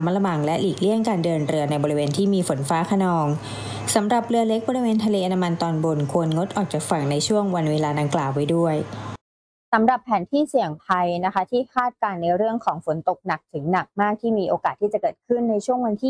มัดระวังและหลีกเลี่ยงการเดินเรือในบริเวณที่มีฝนฟ้าคะนองสำหรับเรือเล็กบริเวณทะเลอันดามันตอนบนควรงดออกจากฝั่งในช่วงวันเวลาดังกล่าวไว้ด้วยสำหรับแผนที่เสี่ยงภัยนะคะที่คาดการณ์ในเรื่องของฝนตกหนักถึงหนักมากที่มีโอกาสที่จะเกิดขึ้นในช่วงวันที่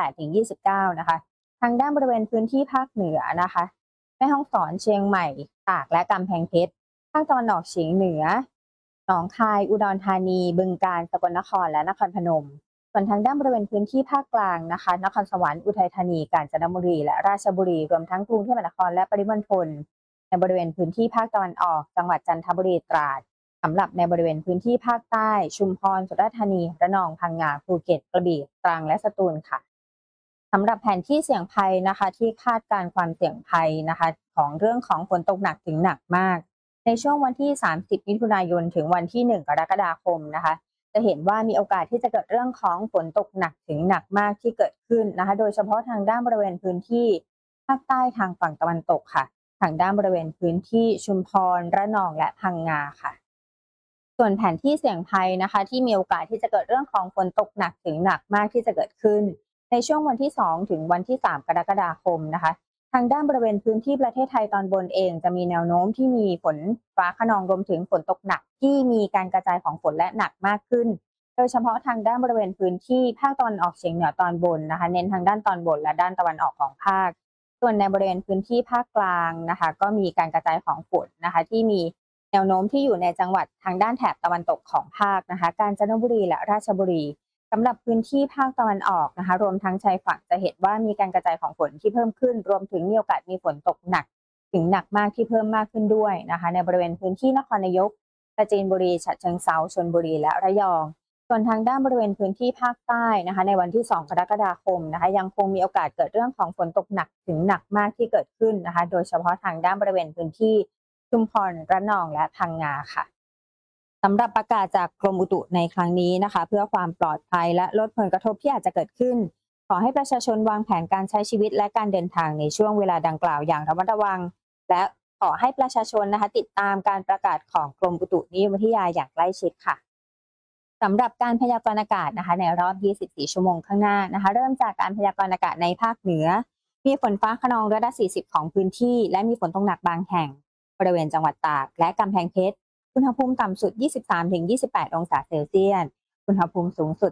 28-29 นะคะทางด้านบริเวณพื้นที่ภาคเหนือนะคะแม่ฮ่องสอนเชียงใหม่ตากและกำแพงเพชรภาคตะวันออกเฉียงเหนือหนองคายอุดรธานีบึงกาฬสกลนครและนครพนมส่วนทางด้านบริเวณพื้นที่ภาคกลางนะคะนครสวรรค์อุทัยธานีกาญจนบุรีและราชบุรีรวมทั้งกรุงเทพมหานครและปริมณฑลในบริเวณพื้นที่ภาคตะวันออกจังหวัดจันทบุรีตราดสำหรับในบริเวณพื้นที่ภาคใต้ชุมพรสุราษฎร์ธานีระนองพังงาภูเก็ตกระบี่ตรังและสตูลค่ะสำหรับแผนที่เสี่ยงภัยนะคะที่คาดการความเสี่ยงภัยนะคะของเรื่องของฝนตกหนักถึงหนักมากในช่วงวันที่30มิถุนายนถึงวันที่1กรกฎาคมนะคะจะเห็นว่ามีโอกาสที่จะเกิดเรื่องของฝนตกหนักถึงหนักมากที่เกิดขึ้นนะคะโดยเฉพาะทางด้านบริเวณพื้นที่ภาคใต้ทางฝั่งตะวันตกค่ะทางด้านบริเวณพื้นที่ชุมพรระนองและพังงาค่ะส่วนแผนที่เสี่ยงภัยนะคะที่มีโอกาสที่จะเกิดเรื่องของฝนตกหนักถึงหนักมากที่จะเกิดขึ้นในช่วงวันที่2ถึงวันที่3กรกฎาคมนะคะทางด้านบริเวณพื้นที่ประเทศไทยตอนบนเองจะมีแนวโน้มที่มีฝนฟ้าคะนองรวมถึงฝนตกหนักที่มีการกระจายของฝนและหนักมากขึ้นโดยเฉพาะทางด้านบริเวณพื้นที่ภาคตะวันออกเฉียงเหนือตอนบนนะคะเน้นทางด้านตอนบนและด้านตะวันออกของภาคส่วนในบริเวณพื้นที่ภาคกลางนะคะก็มีการกระจายของฝนนะคะที่มีแนวโน้มที่อยู่ในจังหวัดทางด้านแถบตะวันตกของภาคนะคะกาญจนบุรีและราชบุรีสำหรับพื้นที่ภาคตะวันออกนะคะรวมทั้งชายฝั่งจะเห็นว่ามีการกระจายของฝนที่เพิ่มขึ้นรวมถึงมีโอกาสมีฝนตกหนักถึงหนักมากที่เพิ่มมากขึ้นด้วยนะคะในบริเวณพื้นที่นครนายกปราจีนบุรีฉะเชิงเทราชลบุรีและระยองส่วนทางด้านบริเวณพื้นที่ภาคใต้นะคะในวันที่2กรกฎาคมนะคะยังคงมีโอกาสเกิดเรื่องของฝนตกหนักถึงหนักมากที่เกิดขึ้นนะคะโดยเฉพาะทางด้านบริเวณพื้นที่ชุมพรระนองและพังงาค่ะสำหรับประกาศจากกรมอุตุในครั้งนี้นะคะเพื่อความปลอดภัยและลดผลกระทบที่อาจจะเกิดขึ้นขอให้ประชาชนวางแผนการใช้ชีวิตและการเดินทางในช่วงเวลาดังกล่าวอย่างระมัดระวังและขอให้ประชาชนนะคะติดตามการประกาศของกรมอุตุนิยมวิทยาอย่างใกล้ชิดค่ะสำหรับการพยากรณ์อากาศนะคะในรอบ24ชั่วโมงข้างหน้านะคะเริ่มจากการพยากรณ์อากาศในภาคเหนือมีฝนฟ้าคะนองร้อยละ40ของพื้นที่และมีฝนตกหนักบางแห่งบริเวณจังหวัดตากและกำแพงเพชรอุณหภูมิต่ำสุด 23-28 องศาเซลเซียสอุณหภูมิสูงสุด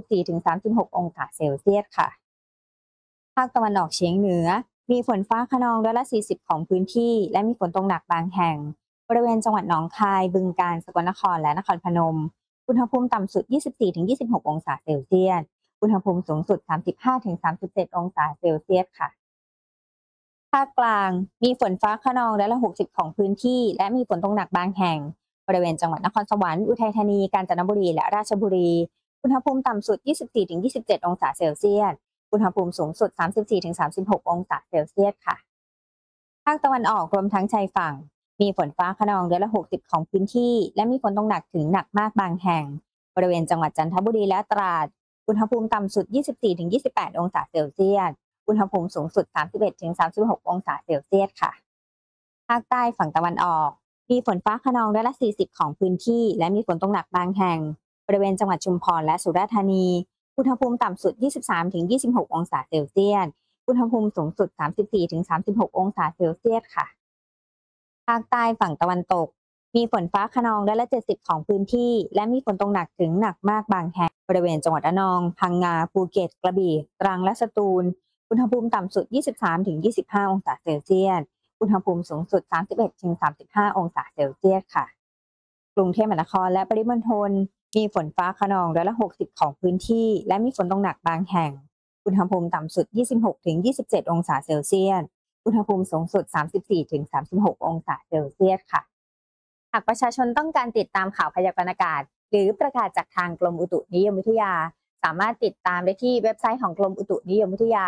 34-36 องศาเซลเซียสค่ะภาคตะวันออกเฉียงเหนือมีฝนฟ้าคะนองร้อยละ40ของพื้นที่และมีฝนตกหนักบางแห่งบริเวณจังหวัดหนองคายบึงกาฬสกลนครและนครพนมอุณหภูมิต่ำสุด 24-26 องศาเซลเซียสอุณหภูมิสูงสุด 35-37 องศาเซลเซียสค่ะภาคกลางมีฝนฟ้าคะนองร้อยละ60ของพื้นที่และมีฝนตกหนักบางแห่งบริเวณจังหวัดนครสวรรค์อุทัยธานีกาญจนบุรีและราชบุรีอุณหภูมิต่ำสุด 24-27 องศาเซลเซียสอุณหภูมิสูงสุด 34-36 องศาเซลเซียสค่ะภาคตะวันออกรวมทั้งชายฝั่งมีฝนฟ้าคะนองร้อยละ60ของพื้นที่และมีฝนตกหนักถึงหนักมากบางแห่งบริเวณจังหวัดจันทบุรีและตราดอุณหภูมิต่ำสุด 24-28 องศาเซลเซียสอุณหภูมิสูงสุด 31-36 องศาเซลเซียสค่ะภาคใต้ฝั่งตะวันออกมีฝนฟ้าคะนองร้อยละ40ของพื้นที่และมีฝนตกหนักบางแห่งบริเวณจังหวัดชุมพรและสุราษฎร์ธานีอุณหภูมิต่ำสุด 23-26 องศาเซลเซียสอุณหภูมิสูงสุด 34-36 องศาเซลเซียสค่ะภาคใต้ฝั่งตะวันตกมีฝนฟ้าคะนองร้อยละ70ของพื้นที่และมีฝนตกหนักถึงหนักมากบางแห่งบริเวณจังหวัดระนองพังงาภูเก็ตกระบี่ตรังและสตูลอุณหภูมิต่ำสุด 23-25 องศาเซลเซียสอุณหภูมิสูงสุด 31-35 องศาเซลเซียสค่ะกรุงเทพมหานครและปริมณฑลมีฝนฟ้าคะนองร้อยละ60ของพื้นที่และมีฝนตกหนักบางแห่งอุณหภูมิต่ำสุด 26-27 องศาเซลเซียสอุณหภูมิสูงสุด 34-36 องศาเซลเซียสค่ะหากประชาชนต้องการติดตามข่าวพยากรณ์อากาศหรือประกาศจากทางกรมอุตุนิยมวิทยาสามารถติดตามได้ที่เว็บไซต์ของกรมอุตุนิยมวิทยา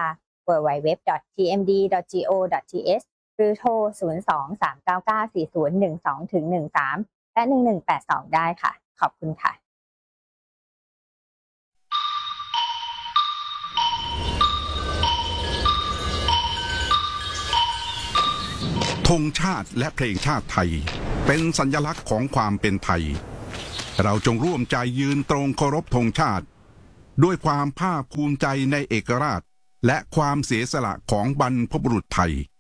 www.tmd.go.th หรือโทร 02-399-4012-13 และ 1182 ได้ค่ะขอบคุณค่ะธงชาติและเพลงชาติไทยเป็นสัญลักษณ์ของความเป็นไทยเราจงร่วมใจยืนตรงเคารพธงชาติด้วยความภาคภูมิใจในเอกราชและความเสียสละของบรรพบุรุษไทย